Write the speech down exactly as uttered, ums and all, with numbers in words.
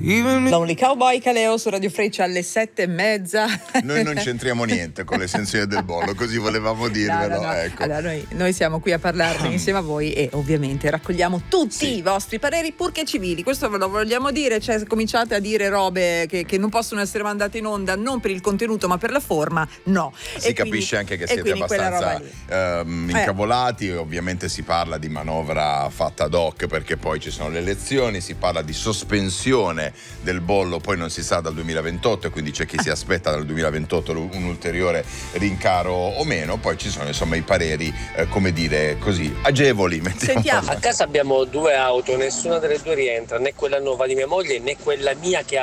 Lonely Cowboy Caleo su Radio Freccia alle sette e mezza. Noi non c'entriamo niente con l'essenzione del bollo, così volevamo dirvelo. No, no, no. Ecco. Allora, noi, noi siamo qui a parlarne insieme a voi e ovviamente raccogliamo tutti Sì. i vostri pareri, purché civili. Questo ve lo vogliamo dire, cioè cominciate a dire robe che, che non possono essere mandate in onda non per il contenuto ma per la forma, no. Si E capisce quindi, anche che e siete quindi quella abbastanza roba lì. ehm, Eh. incavolati. Ovviamente si parla di manovra fatta ad hoc perché poi ci sono le elezioni, si parla di sospensione del bollo, poi non si sa dal duemilaventotto e quindi c'è chi si aspetta dal duemilaventotto un ulteriore rincaro o meno. Poi ci sono insomma i pareri, eh, come dire così, agevoli. Sentiamo. A casa abbiamo due auto, nessuna delle due rientra, né quella nuova di mia moglie né quella mia che ha